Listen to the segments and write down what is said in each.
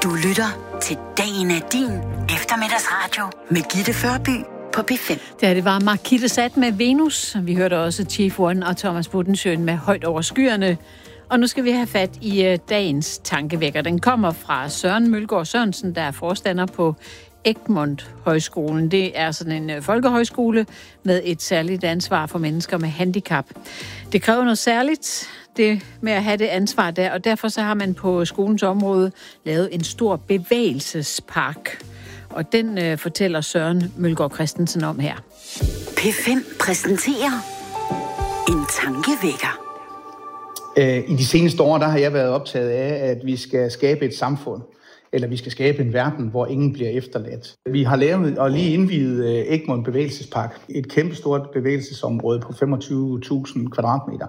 Du lytter til Dagen af din eftermiddagsradio med Gitte Førby på P5. Det var Markitte Sat med Venus. Vi hørte også Chief One og Thomas Budensjøen med Højt over skyerne. Og nu skal vi have fat i dagens tankevækker. Den kommer fra Søren Mølgaard Sørensen, der er forstander på Egmont Højskolen. Det er sådan en folkehøjskole med et særligt ansvar for mennesker med handicap. Det kræver noget særligt, det med at have det ansvar der, og derfor så har man på skolens område lavet en stor bevægelsespark. Og den fortæller Søren Mølgaard Christensen om her. P5 præsenterer en tankevækker. I de seneste år, der har jeg været optaget af, at vi skal skabe et samfund, eller vi skal skabe en verden, hvor ingen bliver efterladt. Vi har lavet og lige indviet Egmont Bevægelsespark, et kæmpestort bevægelsesområde på 25.000 kvadratmeter,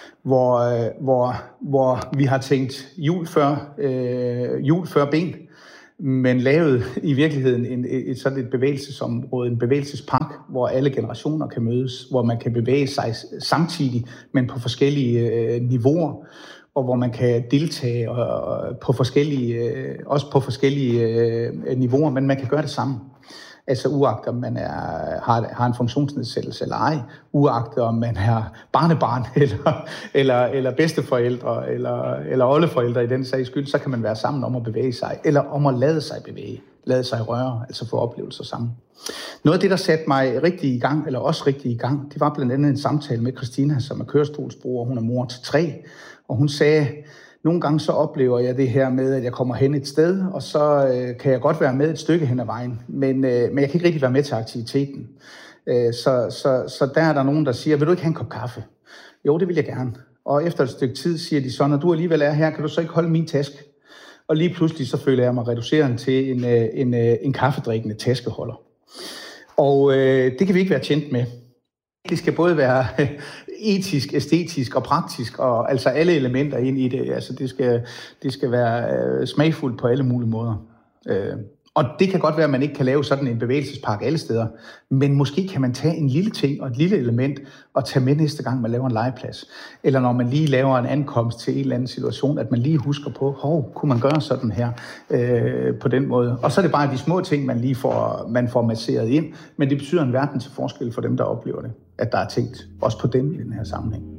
hvor vi har tænkt jul før ben, men lavet i virkeligheden sådan et bevægelsesområde, en bevægelsespark, hvor alle generationer kan mødes, hvor man kan bevæge sig samtidig, men på forskellige niveauer, og hvor man kan deltage på forskellige niveauer, men man kan gøre det sammen. Altså uagtet om man har en funktionsnedsættelse eller ej, uagtet om man er barnebarn eller bedsteforældre eller oldeforældre i den sags skyld, så kan man være sammen om at bevæge sig, eller om at lade sig bevæge, lade sig røre, altså få oplevelser sammen. Noget af det, der satte mig rigtig i gang, det var blandt andet en samtale med Christina, som er kørestolsbruger, hun er mor til 3, og hun sagde, nogle gange så oplever jeg det her med, at jeg kommer hen et sted, og så kan jeg godt være med et stykke hen ad vejen, men jeg kan ikke rigtig være med til aktiviteten. Så der er der nogen, der siger, vil du ikke have en kop kaffe? Jo, det vil jeg gerne. Og efter et stykke tid siger de så, når du alligevel er her, kan du så ikke holde min taske? Og lige pludselig så føler jeg mig reduceret til en kaffedrikkende taskeholder. Og det kan vi ikke være tjent med. Det skal både være etisk, æstetisk og praktisk, og altså alle elementer ind i det. Altså det skal være smagfuldt på alle mulige måder. Og det kan godt være, at man ikke kan lave sådan en bevægelsespark alle steder, men måske kan man tage en lille ting og et lille element og tage med næste gang, man laver en legeplads. Eller når man lige laver en ankomst til en eller anden situation, at man lige husker på, kunne man gøre sådan her på den måde. Og så er det bare de små ting, man får masseret ind, men det betyder en verden til forskel for dem, der oplever det, at der er tænkt også på dem i den her sammenhæng.